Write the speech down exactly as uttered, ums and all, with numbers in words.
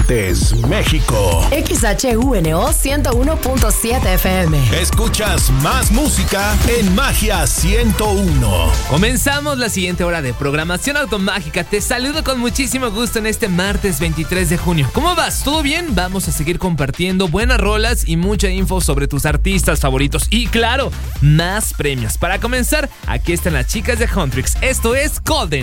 Aguascalientes, México. X H U N O ciento uno punto siete F M. Escuchas más música en Magia ciento uno. Comenzamos la siguiente hora de programación automágica. Te saludo con muchísimo gusto en este martes veintitrés de junio. ¿Cómo vas? ¿Todo bien? Vamos a seguir compartiendo buenas rolas y mucha info sobre tus artistas favoritos. Y claro, más premios. Para comenzar, aquí están las chicas de Huntrix. Esto es Golden.